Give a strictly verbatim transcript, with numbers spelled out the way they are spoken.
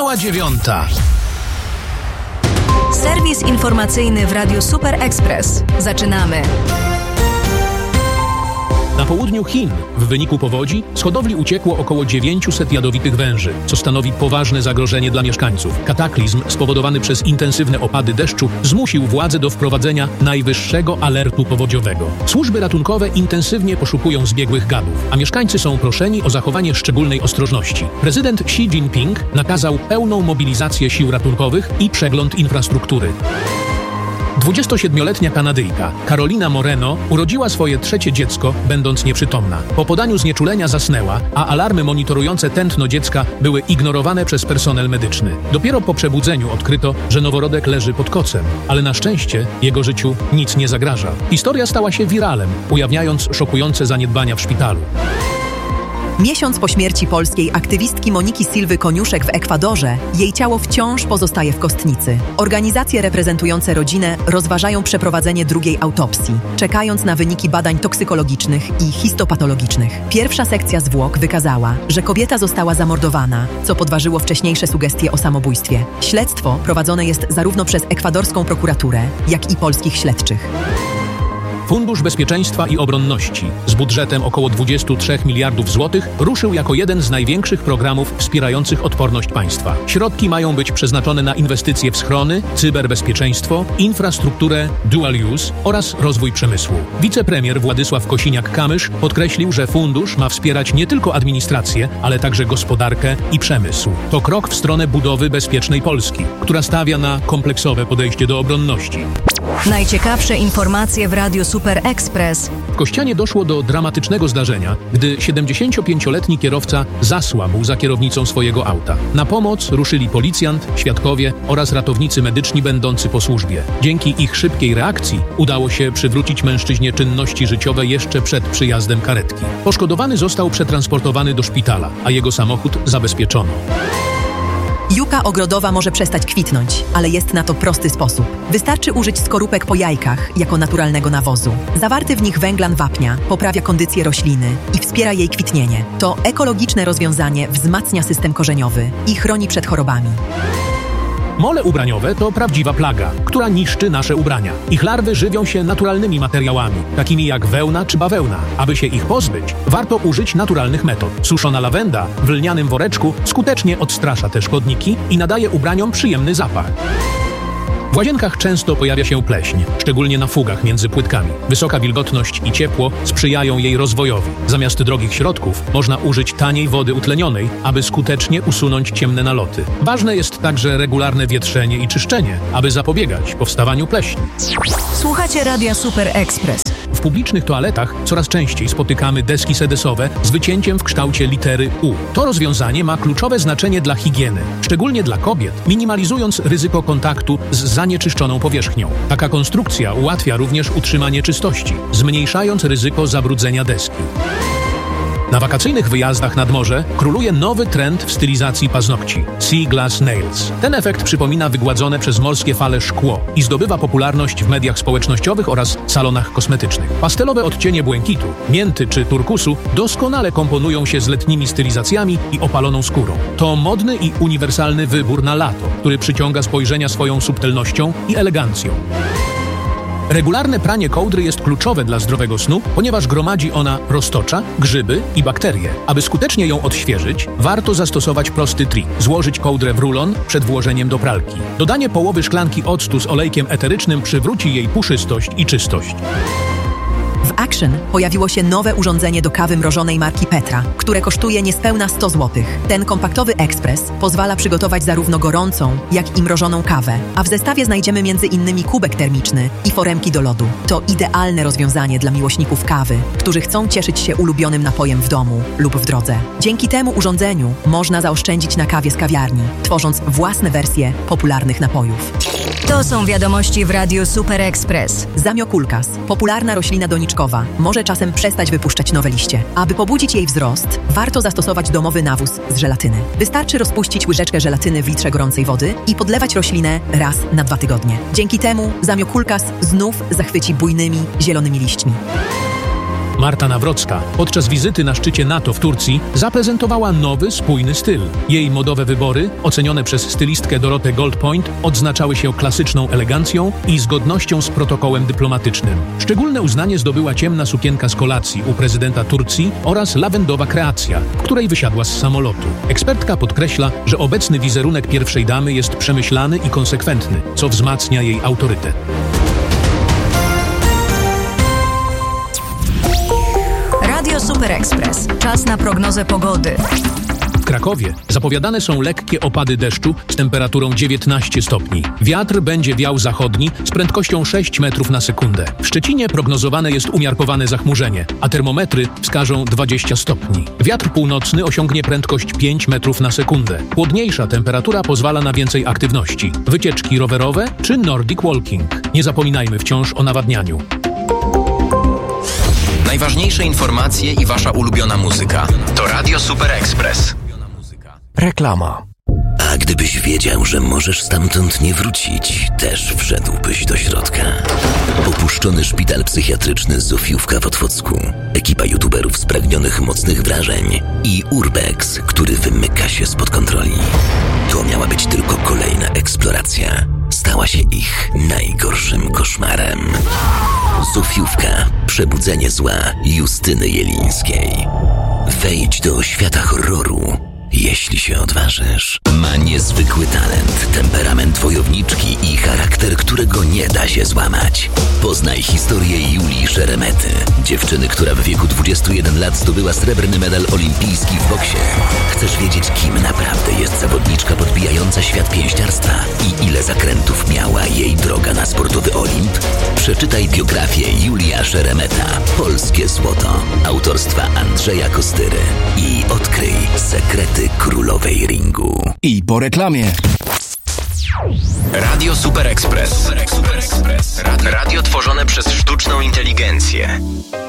Minęła dziewiąta. Serwis informacyjny w Radiu Super Express. Zaczynamy. Na południu Chin w wyniku powodzi z hodowli uciekło około dziewięćset jadowitych węży, co stanowi poważne zagrożenie dla mieszkańców. Kataklizm spowodowany przez intensywne opady deszczu zmusił władze do wprowadzenia najwyższego alertu powodziowego. Służby ratunkowe intensywnie poszukują zbiegłych gadów, a mieszkańcy są proszeni o zachowanie szczególnej ostrożności. Prezydent Xi Jinping nakazał pełną mobilizację sił ratunkowych i przegląd infrastruktury. dwudziestosiedmioletnia Kanadyjka Carolina Moreno urodziła swoje trzecie dziecko, będąc nieprzytomna. Po podaniu znieczulenia zasnęła, a alarmy monitorujące tętno dziecka były ignorowane przez personel medyczny. Dopiero po przebudzeniu odkryto, że noworodek leży pod kocem, ale na szczęście jego życiu nic nie zagraża. Historia stała się wiralem, ujawniając szokujące zaniedbania w szpitalu. Miesiąc po śmierci polskiej aktywistki Moniki Silwy Koniuszek w Ekwadorze, jej ciało wciąż pozostaje w kostnicy. Organizacje reprezentujące rodzinę rozważają przeprowadzenie drugiej autopsji, czekając na wyniki badań toksykologicznych i histopatologicznych. Pierwsza sekcja zwłok wykazała, że kobieta została zamordowana, co podważyło wcześniejsze sugestie o samobójstwie. Śledztwo prowadzone jest zarówno przez ekwadorską prokuraturę, jak i polskich śledczych. Fundusz Bezpieczeństwa i Obronności z budżetem około dwudziestu trzech miliardów złotych ruszył jako jeden z największych programów wspierających odporność państwa. Środki mają być przeznaczone na inwestycje w schrony, cyberbezpieczeństwo, infrastrukturę dual use oraz rozwój przemysłu. Wicepremier Władysław Kosiniak-Kamysz podkreślił, że fundusz ma wspierać nie tylko administrację, ale także gospodarkę i przemysł. To krok w stronę budowy bezpiecznej Polski, która stawia na kompleksowe podejście do obronności. Najciekawsze informacje w Radiu Super Express. W Kościanie doszło do dramatycznego zdarzenia, gdy siedemdziesięciopięcioletni kierowca zasłabł za kierownicą swojego auta. Na pomoc ruszyli policjant, świadkowie oraz ratownicy medyczni będący po służbie. Dzięki ich szybkiej reakcji udało się przywrócić mężczyźnie czynności życiowe jeszcze przed przyjazdem karetki. Poszkodowany został przetransportowany do szpitala, a jego samochód zabezpieczono. Juka ogrodowa może przestać kwitnąć, ale jest na to prosty sposób. Wystarczy użyć skorupek po jajkach jako naturalnego nawozu. Zawarty w nich węglan wapnia poprawia kondycję rośliny i wspiera jej kwitnienie. To ekologiczne rozwiązanie wzmacnia system korzeniowy i chroni przed chorobami. Mole ubraniowe to prawdziwa plaga, która niszczy nasze ubrania. Ich larwy żywią się naturalnymi materiałami, takimi jak wełna czy bawełna. Aby się ich pozbyć, warto użyć naturalnych metod. Suszona lawenda w lnianym woreczku skutecznie odstrasza te szkodniki i nadaje ubraniom przyjemny zapach. W łazienkach często pojawia się pleśń, szczególnie na fugach między płytkami. Wysoka wilgotność i ciepło sprzyjają jej rozwojowi. Zamiast drogich środków można użyć taniej wody utlenionej, aby skutecznie usunąć ciemne naloty. Ważne jest także regularne wietrzenie i czyszczenie, aby zapobiegać powstawaniu pleśni. Słuchacie Radia Super Express. W publicznych toaletach coraz częściej spotykamy deski sedesowe z wycięciem w kształcie litery U. To rozwiązanie ma kluczowe znaczenie dla higieny, szczególnie dla kobiet, minimalizując ryzyko kontaktu z zanieczyszczoną powierzchnią. Taka konstrukcja ułatwia również utrzymanie czystości, zmniejszając ryzyko zabrudzenia deski. Na wakacyjnych wyjazdach nad morze króluje nowy trend w stylizacji paznokci – Sea Glass Nails. Ten efekt przypomina wygładzone przez morskie fale szkło i zdobywa popularność w mediach społecznościowych oraz salonach kosmetycznych. Pastelowe odcienie błękitu, mięty czy turkusu doskonale komponują się z letnimi stylizacjami i opaloną skórą. To modny i uniwersalny wybór na lato, który przyciąga spojrzenia swoją subtelnością i elegancją. Regularne pranie kołdry jest kluczowe dla zdrowego snu, ponieważ gromadzi ona roztocza, grzyby i bakterie. Aby skutecznie ją odświeżyć, warto zastosować prosty trik. Złożyć kołdrę w rulon przed włożeniem do pralki. Dodanie połowy szklanki octu z olejkiem eterycznym przywróci jej puszystość i czystość. W Action pojawiło się nowe urządzenie do kawy mrożonej marki Petra, które kosztuje niespełna sto złotych. Ten kompaktowy ekspres pozwala przygotować zarówno gorącą, jak i mrożoną kawę, a w zestawie znajdziemy między innymi kubek termiczny i foremki do lodu. To idealne rozwiązanie dla miłośników kawy, którzy chcą cieszyć się ulubionym napojem w domu lub w drodze. Dzięki temu urządzeniu można zaoszczędzić na kawie z kawiarni, tworząc własne wersje popularnych napojów. To są wiadomości w Radiu Super Express. Zamiokulkas, popularna roślina doniczkowa, może czasem przestać wypuszczać nowe liście. Aby pobudzić jej wzrost, warto zastosować domowy nawóz z żelatyny. Wystarczy rozpuścić łyżeczkę żelatyny w litrze gorącej wody i podlewać roślinę raz na dwa tygodnie. Dzięki temu zamiokulkas znów zachwyci bujnymi, zielonymi liśćmi. Marta Nawrocka podczas wizyty na szczycie NATO w Turcji zaprezentowała nowy, spójny styl. Jej modowe wybory, ocenione przez stylistkę Dorotę Goldpoint, odznaczały się klasyczną elegancją i zgodnością z protokołem dyplomatycznym. Szczególne uznanie zdobyła ciemna sukienka z kolacji u prezydenta Turcji oraz lawendowa kreacja, w której wysiadła z samolotu. Ekspertka podkreśla, że obecny wizerunek pierwszej damy jest przemyślany i konsekwentny, co wzmacnia jej autorytet. Radio Super Express. Czas na prognozę pogody. W Krakowie zapowiadane są lekkie opady deszczu z temperaturą dziewiętnaście stopni. Wiatr będzie wiał zachodni z prędkością sześć metrów na sekundę. W Szczecinie prognozowane jest umiarkowane zachmurzenie, a termometry wskażą dwadzieścia stopni. Wiatr północny osiągnie prędkość pięć metrów na sekundę. Chłodniejsza temperatura pozwala na więcej aktywności. Wycieczki rowerowe czy Nordic Walking. Nie zapominajmy wciąż o nawadnianiu. Najważniejsze informacje i wasza ulubiona muzyka to Radio Super Express. Reklama. A gdybyś wiedział, że możesz stamtąd nie wrócić, też wszedłbyś do środka. Opuszczony szpital psychiatryczny Zofiówka w Otwocku, ekipa youtuberów spragnionych mocnych wrażeń i Urbex, który wymyka się spod kontroli. To miała być tylko kolejna eksploracja. Stała się ich najgorszym koszmarem. Zofiówka. Przebudzenie zła Justyny Jelińskiej. Wejdź do świata horroru, jeśli się odważysz. Ma niezwykły talent, temperament wojowniczki i charakter, którego nie da się złamać. Poznaj historię Julii Szeremety, dziewczyny, która w wieku dwudziestu jeden lat zdobyła srebrny medal olimpijski w boksie. Chcesz wiedzieć, kim naprawdę jest zawodniczka podbijająca świat pięściarstwa i ile zakrętów miała jej droga na sportowy Olimp? Przeczytaj biografię Julia Szeremeta, Polskie Złoto, autorstwa Andrzeja Kostyry i odkryj sekrety królowej ringu. I po reklamie. Radio Super Express. Radio tworzone przez sztuczną inteligencję.